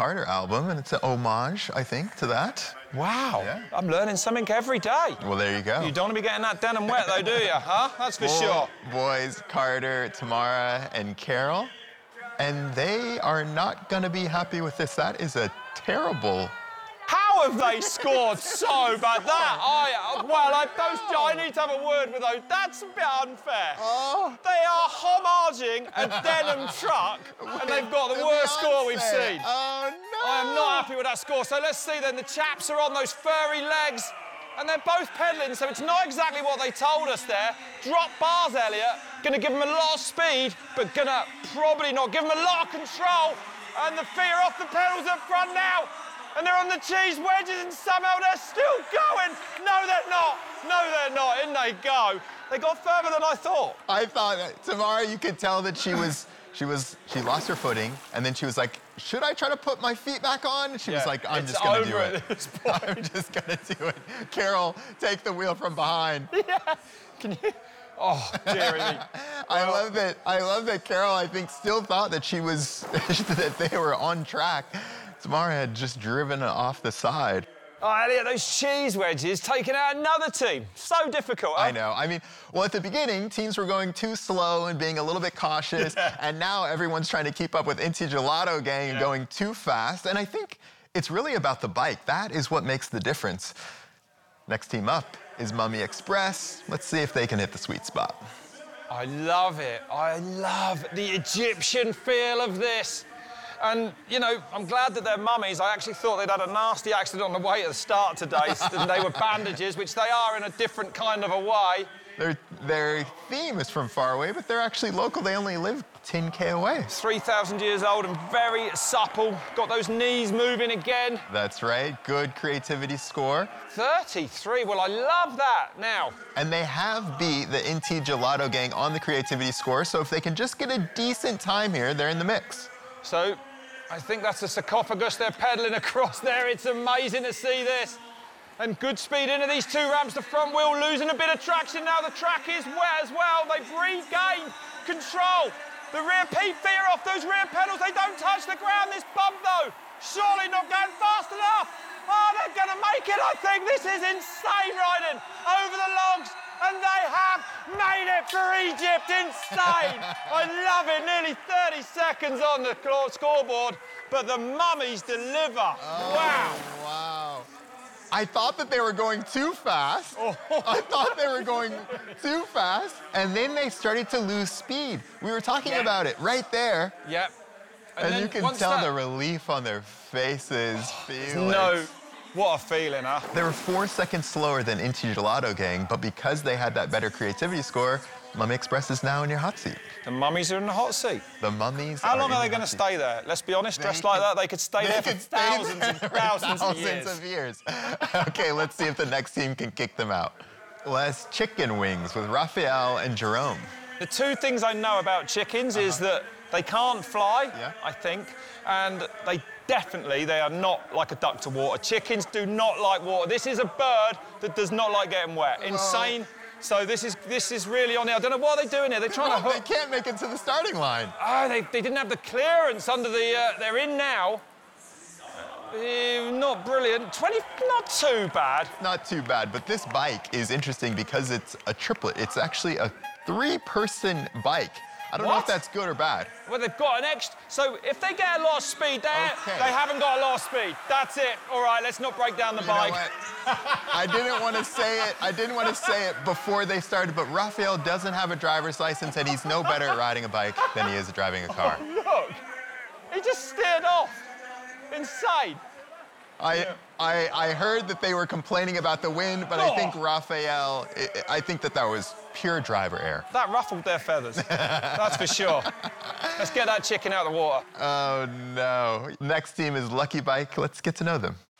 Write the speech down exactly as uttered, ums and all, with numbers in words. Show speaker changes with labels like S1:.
S1: Carter album, and it's an homage, I think, to that.
S2: Wow.
S1: Yeah.
S2: I'm learning something every day.
S1: Well, there you go.
S2: You don't want to be getting that denim wet, though, do you? Huh? That's for
S1: Well,
S2: sure.
S1: Boys, Carter, Tamara, and Carol. And they are not going to be happy with this. That is a terrible...
S2: How have they scored so bad? That, I, well, I, those, I need to have a word with those. That's a bit unfair.
S1: Oh.
S2: They are homaging a denim truck, and they've got the worst score we've seen.
S1: Oh, no.
S2: I am not happy with that score. So let's see then. The chaps are on those furry legs, and they're both pedaling, so it's not exactly what they told us there. Drop bars, Elliot. Gonna give them a lot of speed, but gonna probably not give them a lot of control. And the feet are off the pedals up front now. And they're on the cheese wedges, and somehow they're still going. No, they're not. No, they're not. In they go. They got further than I thought.
S1: I thought that Tamara, you could tell that she was, she was, she lost her footing, and then she was like, should I try to put my feet back on? And she
S2: Yeah,
S1: was like, I'm
S2: it's
S1: just gonna do
S2: over
S1: it.
S2: at this point.
S1: I'm just gonna do it. Carol, take the wheel from behind.
S2: Yeah. Can you? Oh, dearie me.
S1: I love that. I love that Carol, I think, still thought that she was, that they were on track. Tamara had just driven off the side.
S2: Oh, Elliot, those cheese wedges taking out another team. So difficult, huh?
S1: I know. I mean, well, at the beginning, teams were going too slow and being a little bit cautious,
S2: Yeah.
S1: and now everyone's trying to keep up with Inti Gelato Gang and
S2: Yeah.
S1: going too fast. And I think it's really about the bike. That is what makes the difference. Next team up is Mummy Express. Let's see if they can hit the sweet spot.
S2: I love it. I love the Egyptian feel of this. And, you know, I'm glad that they're mummies. I actually thought they'd had a nasty accident on the way at the start today, and they were bandages, which they are in a different kind of a way.
S1: Their, their theme is from far away, but they're actually local. They only live ten K away.
S2: three thousand years old and very supple. Got those knees moving again.
S1: That's right. Good creativity score.
S2: thirty-three. Well, I love that now.
S1: And they have beat the Inti Gelato Gang on the creativity score, so if they can just get a decent time here, they're in the mix.
S2: So, I think that's a sarcophagus they're pedaling across there. It's amazing to see this. And good speed into these two ramps. The front wheel losing a bit of traction now. The track is wet as well. They've regained control. The rear peak feet are off those rear pedals. They don't touch the ground. This bump, though, surely not going fast enough. Oh, they're going to make it, I think. This is insane riding over the logs. And they have made it for Egypt. Insane. I love it. Nearly thirty seconds on the scoreboard, but the mummies deliver.
S1: Oh,
S2: wow.
S1: Wow. I thought that they were going too fast. Oh. I thought they were going too fast, and then they started to lose speed. We were talking
S2: Yeah.
S1: about it right there.
S2: Yep.
S1: And,
S2: then
S1: you can
S2: once
S1: tell
S2: that-
S1: the relief on their faces. Feel
S2: No.
S1: it.
S2: What a feeling, huh?
S1: They were four seconds slower than Inti Gelato Gang, but because they had that better creativity score, Mummy Express is now in your hot seat.
S2: The mummies are in the hot seat.
S1: The mummies
S2: How
S1: are
S2: long
S1: in
S2: are they
S1: the
S2: going
S1: hot
S2: to
S1: seat.
S2: stay there? Let's be honest,
S1: They
S2: dressed
S1: could-
S2: like that, they could stay
S1: They
S2: there
S1: could
S2: for
S1: stay
S2: thousands
S1: there
S2: and
S1: for
S2: thousands, of years.
S1: thousands of years. Okay, let's see if the next team can kick them out. Let's chicken wings with Raphael and Jerome.
S2: The two things I know about chickens uh-huh. is that they can't fly,
S1: yeah.
S2: I think, and they definitely, they are not like a duck to water. Chickens do not like water. This is a bird that does not like getting wet. Insane. So this is this is really on it. I don't know what are they doing here. They're trying
S1: No,
S2: to hook.
S1: They can't make it to the starting line.
S2: Oh, they, they didn't have the clearance under the, uh, they're in now. Uh, not brilliant. twenty, not too bad.
S1: Not too bad, but this bike is interesting because it's a triplet. It's actually a three-person bike. I don't
S2: What?
S1: know if that's good or bad.
S2: Well, they've got an extra. So if they get a lot of speed there,
S1: Okay.
S2: they haven't got a lot of speed. That's it. All right, let's not break down the
S1: You
S2: bike.
S1: know what? I didn't want to say it. I didn't want to say it before they started, but Raphael doesn't have a driver's license, and he's no better at riding a bike than he is at driving a car.
S2: Oh, look, he just steered off. Insane.
S1: I,
S2: Yeah.
S1: I, I heard that they were complaining about the wind, but I think
S2: Oh.
S1: Raphael, I, I think that that was pure driver error.
S2: That ruffled their feathers. That's for sure. Let's get that chicken out of the water.
S1: Oh, no. Next team is Lucky Bike. Let's get to know them.